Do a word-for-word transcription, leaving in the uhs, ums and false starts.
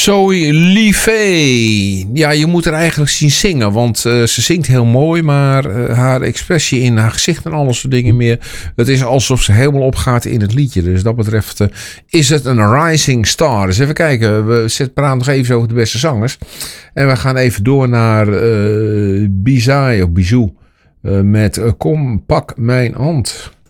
Zoe Livet. Ja, je moet haar eigenlijk zien zingen. Want uh, ze zingt heel mooi. Maar uh, haar expressie in haar gezicht en alles soort dingen meer. Het is alsof ze helemaal opgaat in het liedje. Dus dat betreft uh, is het een rising star. Dus even kijken. We zetten praten nog even over de beste zangers. En we gaan even door naar uh, Bizai of Bizou. Uh, met uh, Kom, pak mijn hand.